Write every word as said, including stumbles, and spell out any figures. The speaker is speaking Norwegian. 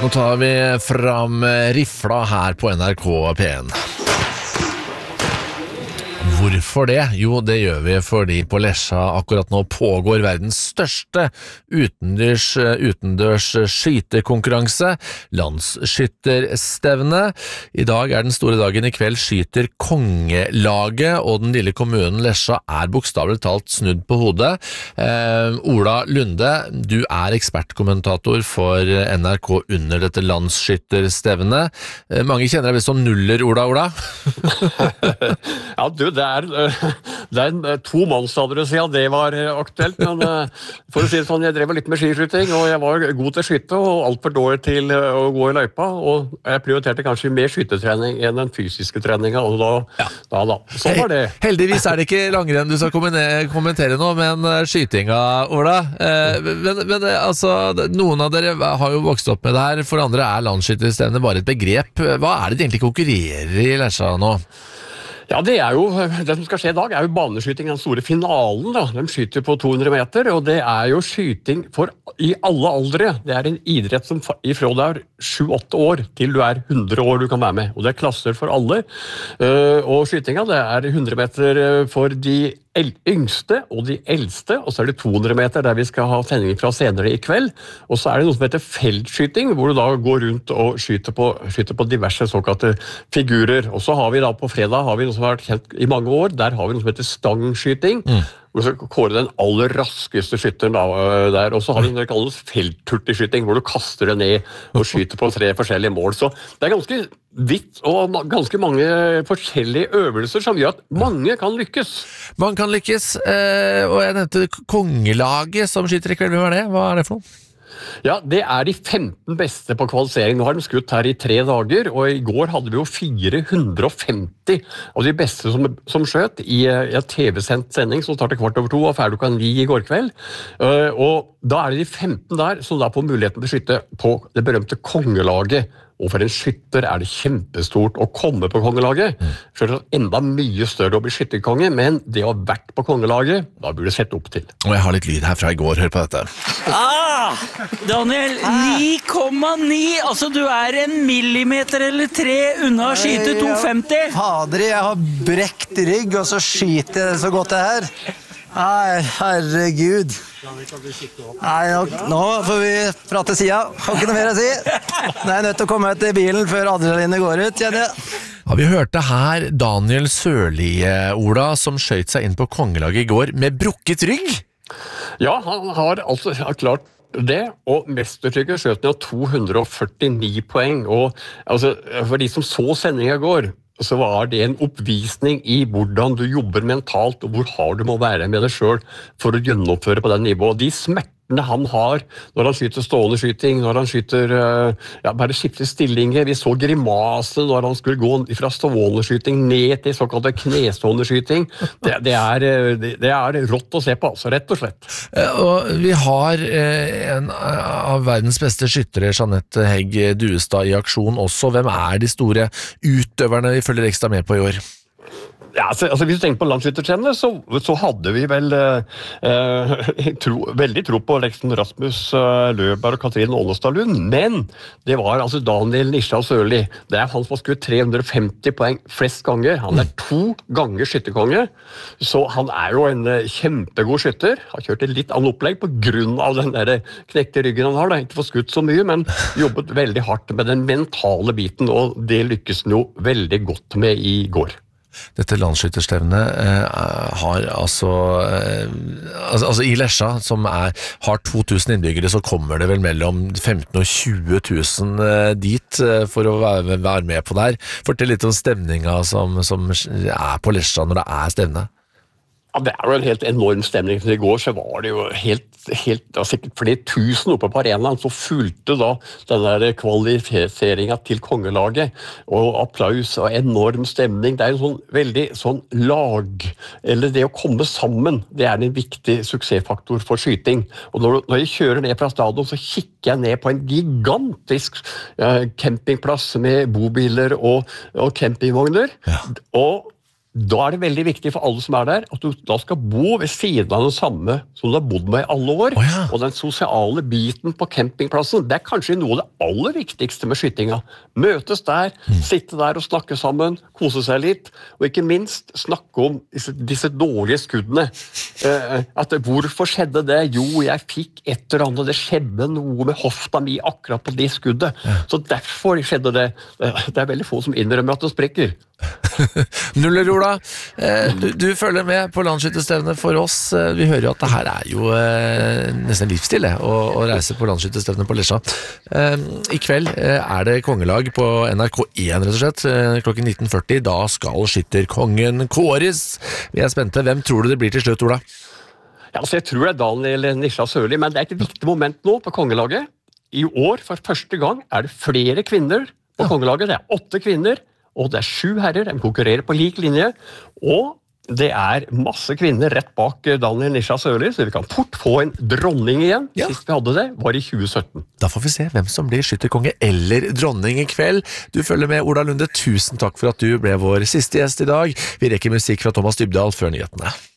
Nå tar vi fram rifla her på N R K P en. Hvorfor det? Jo, det gjør vi fordi på Lesja akkurat nå pågår verdens største utendørs, utendørs skytekonkurranse, landsskytterstevne. I dag er den store dagen. I kveld skyter kongelaget, og den lille kommunen Lesja er bokstavelig talt snudd på hodet. Eh, Ola Lunde, du er ekspertkommentator for N R K under dette landsskytterstevne. Eh, mange kjenner deg best som nuller, Ola, Ola? Ja, du, det er, det er en, to måneder siden det var aktuelt, men for å si det sånn, jeg drev litt med skiskyting, og jeg var god til å skyte, og alt for dårlig til å gå i løypa, og jeg prioriterte kanskje mer skytetrening enn den fysiske treningen, og da, ja. da, da. Sånn var det. Heldigvis er det ikke langrenn du skal kommentere nå, men skytinga, Ola. Men, men altså, noen av dere har jo vokst opp med det her, for andre er landsskytterstevne bare et begrep. Hva er det de egentlig konkurrerer i Lesja nå? Ja, det er jo, det som skal skje i dag er jo baneskyting, den store finalen da. De skyter på to hundre meter, og det er jo skyting for i alle aldre. Det er en idrett som ifra du er sju åtte år til du er hundre år du kan være med, og det er klasser for alle. Og skytinga, det er hundre meter for de yngste og de eldste, og så er det to hundre meter der vi skal ha sending fra senere i kveld, og så er det noe som heter feltskyting, hvor du da går rundt og skyter på, skyter på diverse såkalte figurer. Og så har vi da på fredag, har vi noe som har vært kjent i mange år, der har vi noe som heter stangskyting, mm. hvor vi skal kåre den aller raskeste skytteren der, og så har vi noe som kalles feltturtiskyting, hvor du kaster det ned og skyter på tre forskjellige mål. Så det er ganske vidt og ganske mange forskjellige øvelser som gjør at mange kan lykkes. Man kan lykkes, og jeg nevnte kongelaget som skyter i kveld. Hva er det? Hva er det for noe? Ja, det er de femten beste på kvalifisering. Nå har de skutt her i tre dager, og i går hadde vi jo fire hundre og femti av de beste som, som skjøt i en T V-sendt sending som startet kvart over to og ferdig klokka ni i går kveld. Og da er det de femten der som da får muligheten til å skyte på det berømte kongelaget. Og for en skytter er det kjempestort å komme på kongelaget. Selvsagt enda mye større å bli skytterkonge, men det å ha vært på kongelaget, da burde du sette opp til. Og jeg har litt lyd her fra i går, hør på dette. Ah, Daniel, ni komma ni, altså du er en millimeter eller tre unna å skyte to femti. Fader, jeg har brekt rygg, og så skyter jeg så godt det her. Nei, herregud. Nei, nå, nå får vi prate sida. Har ikke noe mer å si. Nå er jeg nødt til å komme ut i bilen før adrenalinet går ut, kjenner jeg. Ja, vi hørte her Daniel Sørli, Ola, som skjøt seg inn på kongelaget i går med brukket rygg. Ja, han har altså klart det, og mestertrykket skjøt ned to hundre og førtini poeng. Og altså, for de som så sendingen i går, så var det en oppvisning i hvordan du jobber mentalt, og hvor hard du må være med deg selv for å gjennomføre på den nivået. De smertene han har når han skyter stående skyting, når han skyter, ja, bare skifter stillinger. Vi så grimasen når han skulle gå fra stående skyting ned til såkalt knestående skyting. Det, det, er, det er rått å se på, altså, rett og slett. Og vi har en av verdens beste skyttere, Jeanette Hegg Duestad, i aksjon også. Hvem er de store utøverne vi følger ekstra med på i år? Ja, altså, altså Hvis du tenker på landsskyttertrendene, så, så hadde vi vel eh, tro, veldig tro på liksom Rasmus eh, Løberg og Katrine Ånestad Lund, men det var altså Daniel Nisha Sørli. Det er han som har skutt tre hundre og femti poeng flest ganger. Han er to ganger skytterkonge, så han er jo en eh, kjempegod skytter. Har kjørt et litt annet opplegg på grunn av den der knekte ryggen han har. Det har ikke fått skutt så mye, men jobbet veldig hardt med den mentale biten, og det lykkes han jo veldig godt med i går. Dette landsskytterstevnet eh, har altså, eh, altså, altså i Lesja, som er, har to tusen innbyggere, så kommer det vel mellom femten og tjue tusen eh, dit eh, for å være, være med på der. Fortell litt om stemninga som, som er på Lesja når det er stevne. Ja, det er jo en helt enorm stemning. I går så var det jo helt, helt ja, sikkert flere tusen oppe på arenaen som fulgte da den der kvalifiseringen til kongelaget, og applaus og enorm stemning. Det er en sånn veldig sånn lag, eller det å komme sammen, det er en viktig suksessfaktor for skyting. Og når, når jeg kjører ned fra stadion, så kikker jeg ned på en gigantisk uh, campingplass med bobiler og, og campingvogner, ja. Og Da er det veldig viktig for alle som er der, at du da skal bo ved siden av den samme som du har bodd med i alle år. Oh, ja. Og den sosiale biten på campingplassen, det er kanskje noe av det aller viktigste med skytinga. Møtes der, mm. sitte der og snakke sammen, kose seg litt, og ikke minst snakke om disse, disse dårlige skuddene. Eh, at hvorfor skjedde det? Jo, jeg fikk et eller annet, det skjedde noe med hofta mi akkurat på det skuddet. Ja. Så derfor skjedde det. Det er veldig få som innrømmer at det sprekker. Nuller, Ola, du, du følger med på landsskytterstevnet for oss. Vi hører jo at det her er jo nesten livsstil å, å reise på landsskytterstevnet på Lesja. I kveld er det kongelag på N R K én rett og slett, klokken nitten førti. Da skal skytterkongen kåres. Vi er spente. Hvem tror du det blir til slutt, Ola? Ja, altså jeg tror det er Daniel Nisla Sørli, men det er et viktig moment nå på kongelaget. I år, for første gang, er det flere kvinner på ja. kongelaget. Det er åtte kvinner, og det er sju herrer. De konkurrerer på lik linje, og det er masse kvinner rett bak Daniel Nisla Sørli, så vi kan fort få en dronning igjen. Ja. Sist vi hadde det, var i tjue sytten. Da får vi se hvem som blir skytterkonge eller dronning i kveld. Du følger med, Ola Lunde. Tusen takk for at du ble vår siste gjest i dag. Vi rekker musikk fra Thomas Dybdahl før nyhetene.